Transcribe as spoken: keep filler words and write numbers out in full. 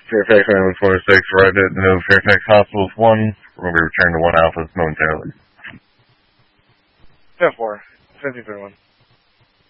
Fairfax Island four six, arrived at no Fairfax Hospitals one. We're going to be returning to one Alpha momentarily. ten four, fifty-three one.